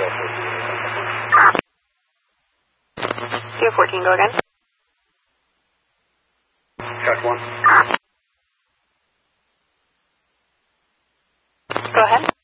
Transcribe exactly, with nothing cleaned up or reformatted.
Zero fourteen, go again. Check one. Go ahead.